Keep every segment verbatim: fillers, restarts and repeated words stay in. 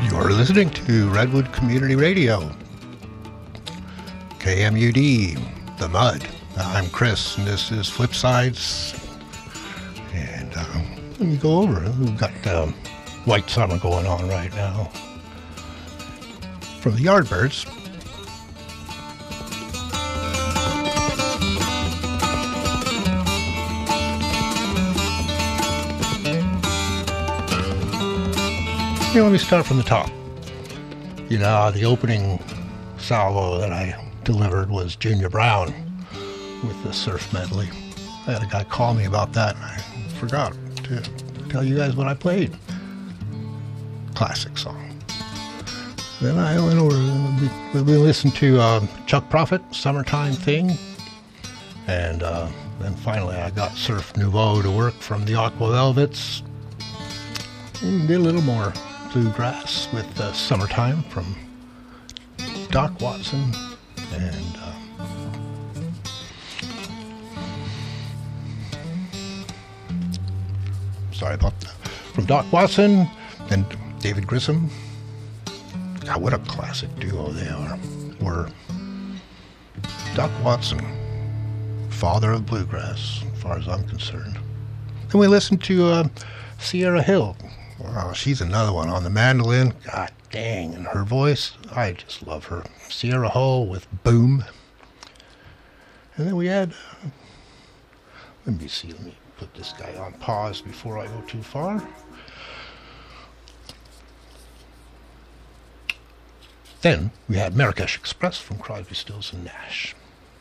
You're listening to Redwood Community Radio, K M U D, The Mud. I'm Chris, and this is Flipsides. And uh, let me go over. We've got um, White Summer going on right now. From the Yardbirds. You know, let me start from the top. You know, the opening salvo that I delivered was Junior Brown with the Surf Medley. I had a guy call me about that, and I forgot to tell you guys what I played. Classic song. Then I went over, we, we listened to uh, Chuck Prophet, Summertime Thing, and uh, then finally I got Surf Nouveau to work from the Aqua Velvets, and did a little more bluegrass with uh, Summertime from Doc Watson, and uh, sorry about that, from Doc Watson and David Grissom. God, what a classic duo they are. Were Doc Watson, father of bluegrass, as far as I'm concerned. Then we listened to uh, Sierra Hill. Wow, she's another one on the mandolin. God dang, and her voice, I just love her. Sierra Hull with Boom. And then we had, uh, let me see, let me put this guy on pause before I go too far. Then we had Marrakesh Express from Crosby, Stills and Nash.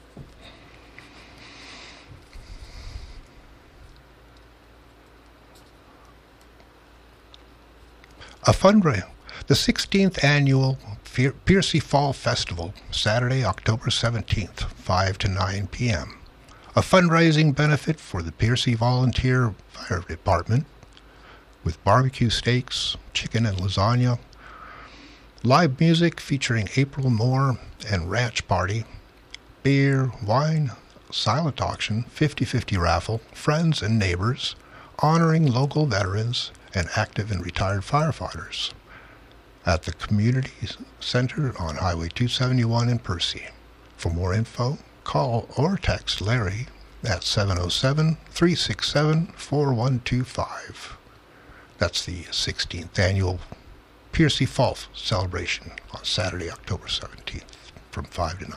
A fundraiser. The sixteenth Annual Piercy Fall Festival, Saturday, October seventeenth, five to nine p.m. A fundraising benefit for the Piercy Volunteer Fire Department with barbecue steaks, chicken and lasagna, live music featuring April Moore and Ranch Party, beer, wine, silent auction, fifty-fifty raffle, friends and neighbors, honoring local veterans and active and retired firefighters at the Community Center on Highway two seventy-one in Percy. For more info, call or text Larry at seven oh seven, three six seven, four one two five. That's the sixteenth Annual Piercy Fall Celebration on Saturday, October seventeenth from five to nine.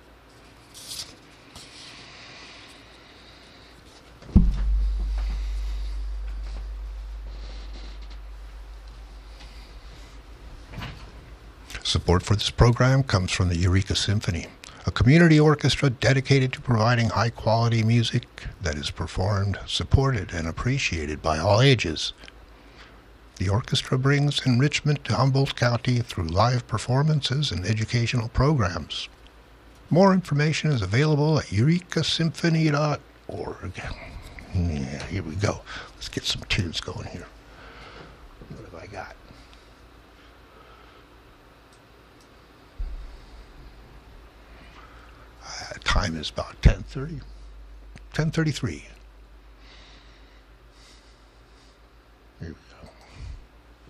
Support for this program comes from the Eureka Symphony, a community orchestra dedicated to providing high-quality music that is performed, supported, and appreciated by all ages. The orchestra brings enrichment to Humboldt County through live performances and educational programs. More information is available at eureka symphony dot org. Yeah, here we go. Let's get some tunes going here. What have I got? Time is about ten thirty, ten thirty-three.